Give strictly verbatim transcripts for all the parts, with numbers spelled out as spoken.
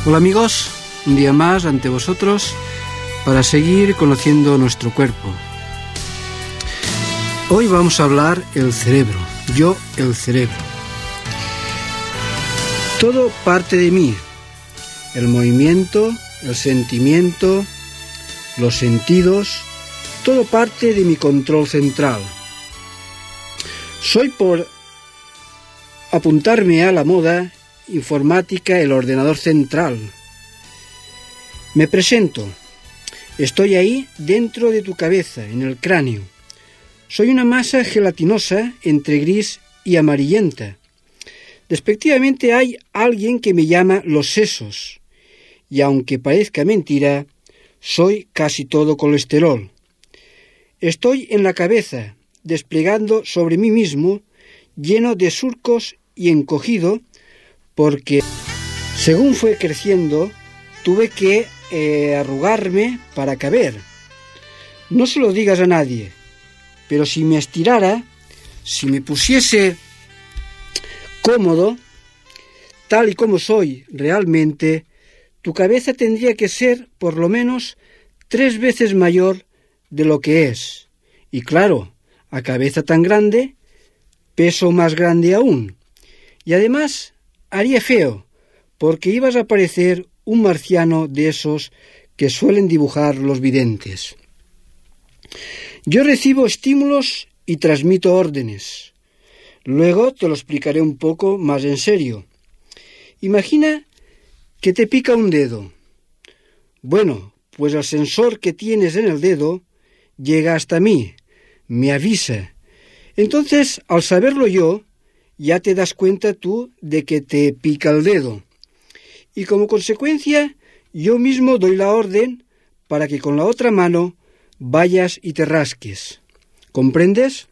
Hola amigos, un día más ante vosotros para seguir conociendo nuestro cuerpo. Hoy vamos a hablar el cerebro, yo el cerebro. Todo parte de mí, el movimiento, el sentimiento, los sentidos, todo parte de mi control central. Soy, por apuntarme a la moda informática, el ordenador central. Me presento. Estoy ahí dentro de tu cabeza, en el cráneo. Soy una masa gelatinosa entre gris y amarillenta. Despectivamente hay alguien que me llama los sesos. Y aunque parezca mentira, soy casi todo colesterol. Estoy en la cabeza, desplegando sobre mí mismo, lleno de surcos y encogido, porque según fue creciendo, tuve que eh, arrugarme para caber. No se lo digas a nadie, pero si me estirara, si me pusiese cómodo, tal y como soy realmente, tu cabeza tendría que ser por lo menos tres veces mayor de lo que es. Y claro, a cabeza tan grande, peso más grande aún. Y además haría feo, porque ibas a parecer un marciano de esos que suelen dibujar los videntes. Yo recibo estímulos y transmito órdenes. Luego te lo explicaré un poco más en serio. Imagina que te pica un dedo. Bueno, pues el sensor que tienes en el dedo llega hasta mí, me avisa. Entonces, al saberlo yo, ya te das cuenta tú de que te pica el dedo. Y como consecuencia, yo mismo doy la orden para que con la otra mano vayas y te rasques. ¿Comprendes?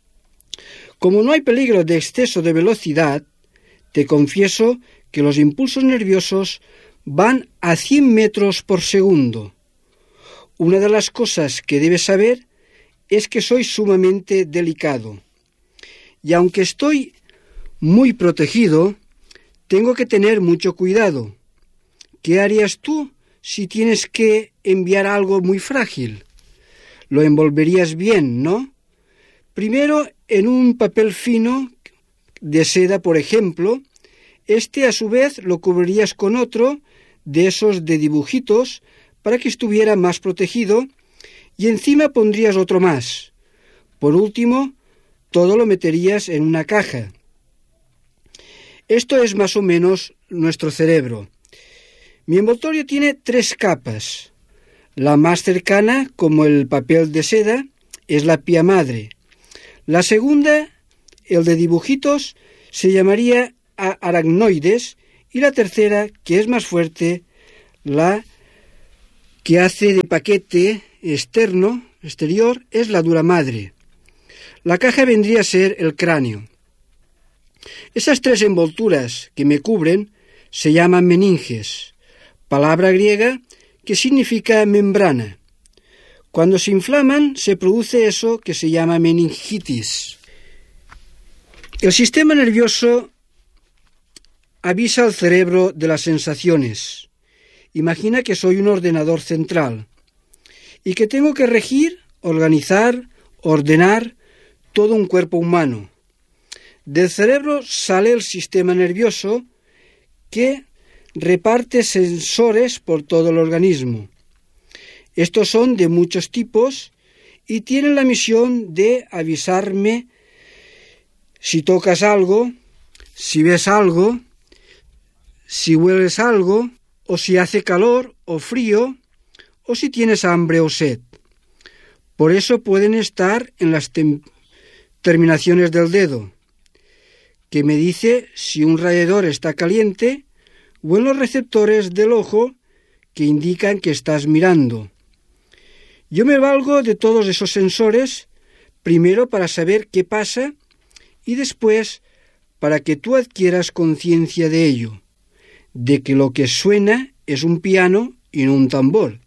Como no hay peligro de exceso de velocidad, te confieso que los impulsos nerviosos van a cien metros por segundo. Una de las cosas que debes saber es que soy sumamente delicado. Y aunque estoy muy protegido, tengo que tener mucho cuidado. ¿Qué harías tú si tienes que enviar algo muy frágil? Lo envolverías bien, ¿no? Primero en un papel fino de seda, por ejemplo. Este a su vez lo cubrirías con otro de esos de dibujitos para que estuviera más protegido, y encima pondrías otro más. Por último, todo lo meterías en una caja. Esto es más o menos nuestro cerebro. Mi envoltorio tiene tres capas. La más cercana, como el papel de seda, es la pía madre. La segunda, el de dibujitos, se llamaría aracnoides, y la tercera, que es más fuerte, la que hace de paquete externo, exterior, es la dura madre. La caja vendría a ser el cráneo. Esas tres envolturas que me cubren se llaman meninges, palabra griega que significa membrana. Cuando se inflaman se produce eso que se llama meningitis. El sistema nervioso avisa al cerebro de las sensaciones. Imagina que soy un ordenador central y que tengo que regir, organizar, ordenar todo un cuerpo humano. Del cerebro sale el sistema nervioso que reparte sensores por todo el organismo. Estos son de muchos tipos y tienen la misión de avisarme si tocas algo, si ves algo, si hueles algo, o si hace calor o frío, o si tienes hambre o sed. Por eso pueden estar en las tem- terminaciones del dedo, que me dice si un radiador está caliente, o en los receptores del ojo que indican que estás mirando. Yo me valgo de todos esos sensores, primero para saber qué pasa y después para que tú adquieras conciencia de ello, de que lo que suena es un piano y no un tambor.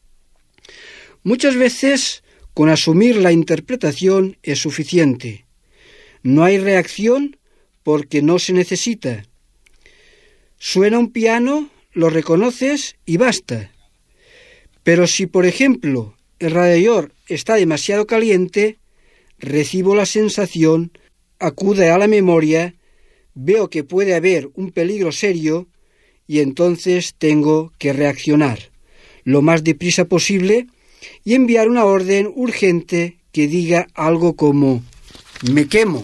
Muchas veces, con asumir la interpretación es suficiente. No hay reacción porque no se necesita. Suena un piano, lo reconoces y basta. Pero si, por ejemplo, el radiador está demasiado caliente, recibo la sensación, acude a la memoria, veo que puede haber un peligro serio y entonces tengo que reaccionar lo más deprisa posible y enviar una orden urgente que diga algo como «me quemo».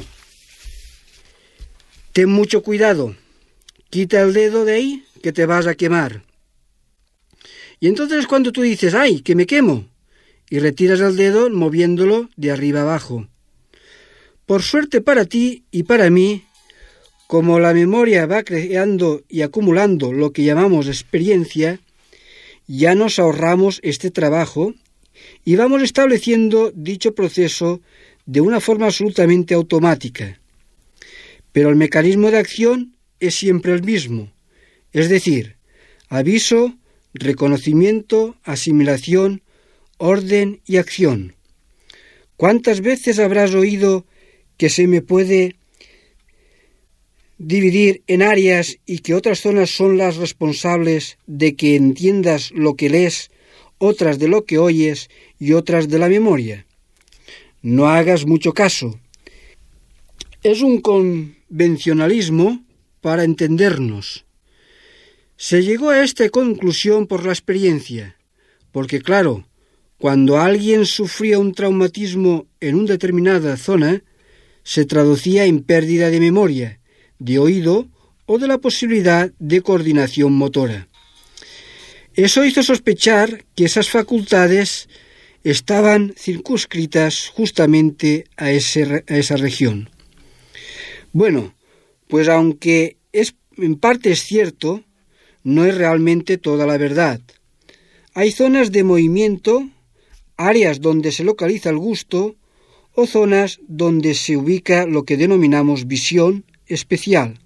Ten mucho cuidado, quita el dedo de ahí que te vas a quemar. Y entonces cuando tú dices «ay, que me quemo», y retiras el dedo moviéndolo de arriba abajo. Por suerte para ti y para mí, como la memoria va creando y acumulando lo que llamamos experiencia, ya nos ahorramos este trabajo y vamos estableciendo dicho proceso de una forma absolutamente automática. Pero el mecanismo de acción es siempre el mismo, es decir, aviso, reconocimiento, asimilación, orden y acción. ¿Cuántas veces habrás oído que se me puede dividir en áreas y que otras zonas son las responsables de que entiendas lo que lees, otras de lo que oyes y otras de la memoria? No hagas mucho caso. Es un convencionalismo para entendernos. Se llegó a esta conclusión por la experiencia, porque claro, cuando alguien sufría un traumatismo en una determinada zona, se traducía en pérdida de memoria, de oído o de la posibilidad de coordinación motora. Eso hizo sospechar que esas facultades estaban circunscritas justamente a, ese, a esa región. Bueno, pues aunque es, en parte es cierto, no es realmente toda la verdad. Hay zonas de movimiento, áreas donde se localiza el gusto o zonas donde se ubica lo que denominamos visión especial.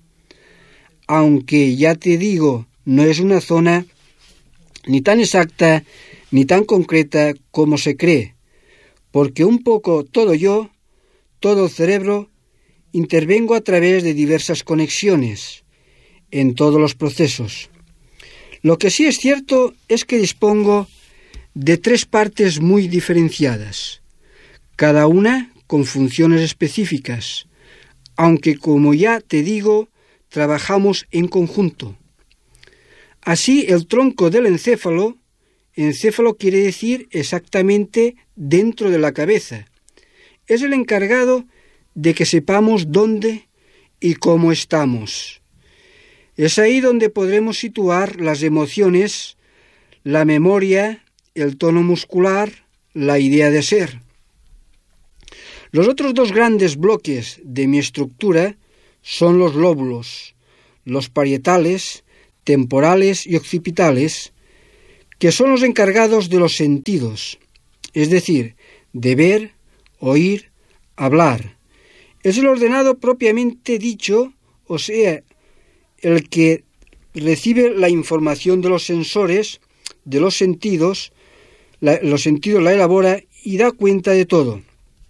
Aunque ya te digo, no es una zona ni tan exacta ni tan concreta como se cree, porque un poco todo yo, todo el cerebro, intervengo a través de diversas conexiones en todos los procesos. Lo que sí es cierto es que dispongo de tres partes muy diferenciadas, cada una con funciones específicas, aunque como ya te digo, trabajamos en conjunto. Así, el tronco del encéfalo, encéfalo quiere decir exactamente dentro de la cabeza, es el encargado de que sepamos dónde y cómo estamos. Es ahí donde podremos situar las emociones, la memoria, el tono muscular, la idea de ser. Los otros dos grandes bloques de mi estructura son los lóbulos, los parietales, temporales y occipitales, que son los encargados de los sentidos, es decir, de ver, oír, hablar. Es el ordenado propiamente dicho, o sea, el que recibe la información de los sensores, de los sentidos, la, los sentidos la elabora y da cuenta de todo.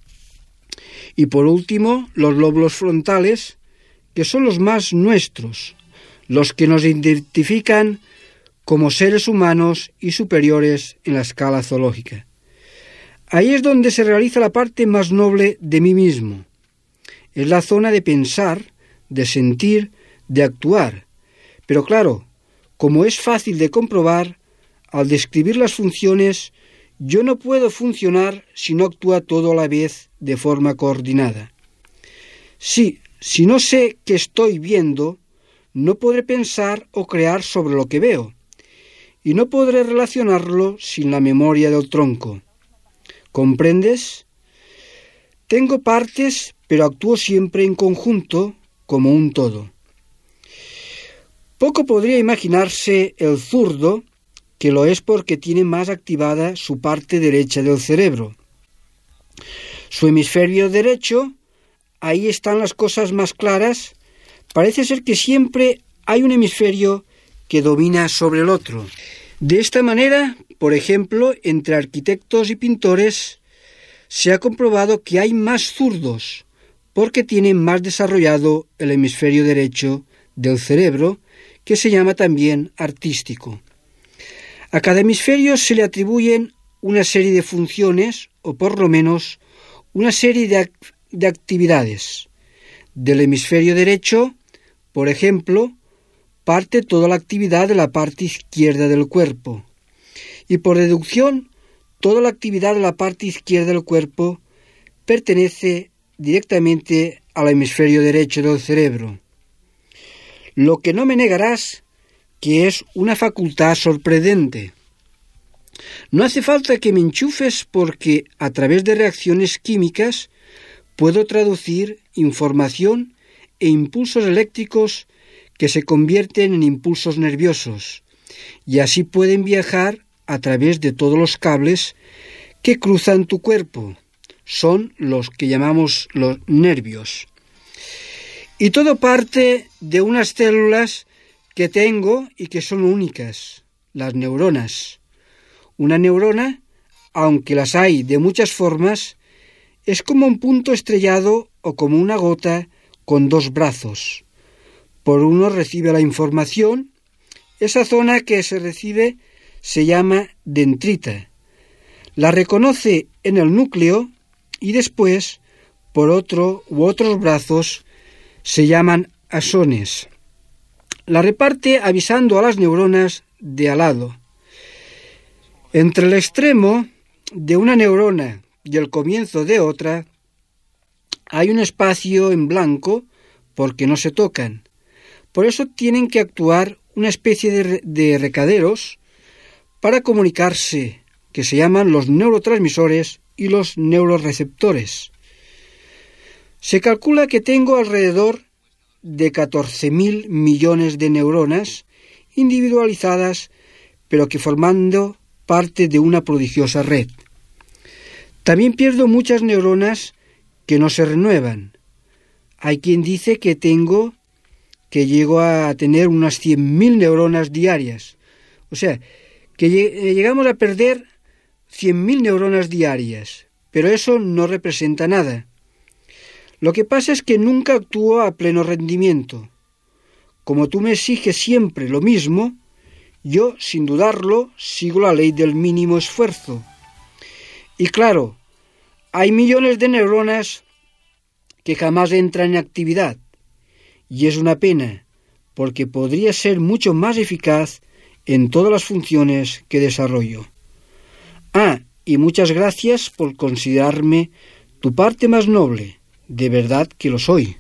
Y por último, los lóbulos frontales, que son los más nuestros, los que nos identifican como seres humanos y superiores en la escala zoológica. Ahí es donde se realiza la parte más noble de mí mismo. Es la zona de pensar, de sentir, de actuar. Pero claro, como es fácil de comprobar, al describir las funciones, yo no puedo funcionar si no actúa todo a la vez de forma coordinada. Sí, si no sé qué estoy viendo, no podré pensar o crear sobre lo que veo, y no podré relacionarlo sin la memoria del tronco. ¿Comprendes? Tengo partes, pero actúo siempre en conjunto, como un todo. Poco podría imaginarse el zurdo, que lo es porque tiene más activada su parte derecha del cerebro. Su hemisferio derecho, ahí están las cosas más claras. Parece ser que siempre hay un hemisferio que domina sobre el otro. De esta manera, por ejemplo, entre arquitectos y pintores, se ha comprobado que hay más zurdos, porque tienen más desarrollado el hemisferio derecho del cerebro que se llama también artístico. A cada hemisferio se le atribuyen una serie de funciones, o por lo menos una serie de, ac- de actividades. Del hemisferio derecho, por ejemplo, parte toda la actividad de la parte izquierda del cuerpo. Y por deducción, toda la actividad de la parte izquierda del cuerpo pertenece directamente al hemisferio derecho del cerebro. Lo que no me negarás que es una facultad sorprendente. No hace falta que me enchufes porque a través de reacciones químicas puedo traducir información e impulsos eléctricos que se convierten en impulsos nerviosos y así pueden viajar a través de todos los cables que cruzan tu cuerpo. Son los que llamamos los nervios. Y todo parte de unas células que tengo y que son únicas, las neuronas. Una neurona, aunque las hay de muchas formas, es como un punto estrellado o como una gota con dos brazos. Por uno recibe la información, esa zona que se recibe se llama dendrita. La reconoce en el núcleo y después, por otro u otros brazos, se llaman axones. La reparte avisando a las neuronas de al lado. Entre el extremo de una neurona y el comienzo de otra hay un espacio en blanco porque no se tocan. Por eso tienen que actuar una especie de, de recaderos para comunicarse, que se llaman los neurotransmisores y los neuroreceptores. Se calcula que tengo alrededor de catorce mil millones de neuronas individualizadas, pero que formando parte de una prodigiosa red. También pierdo muchas neuronas que no se renuevan. Hay quien dice que tengo, que llego a tener unas cien mil neuronas diarias. O sea, que llegamos a perder cien mil neuronas diarias, pero eso no representa nada. Lo que pasa es que nunca actúo a pleno rendimiento. Como tú me exiges siempre lo mismo, yo, sin dudarlo, sigo la ley del mínimo esfuerzo. Y claro, hay millones de neuronas que jamás entran en actividad, y es una pena, porque podría ser mucho más eficaz en todas las funciones que desarrollo. Ah, y muchas gracias por considerarme tu parte más noble. De verdad que lo soy.